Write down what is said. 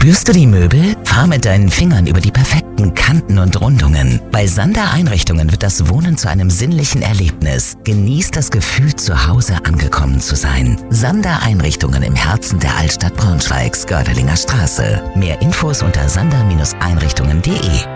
Spürst du die Möbel? Fahr mit deinen Fingern über die perfekten Kanten und Rundungen. Bei Sander Einrichtungen wird das Wohnen zu einem sinnlichen Erlebnis. Genieß das Gefühl, zu Hause angekommen zu sein. Sander Einrichtungen im Herzen der Altstadt Braunschweigs, Gördelingerstraße. Mehr Infos unter sander-einrichtungen.de.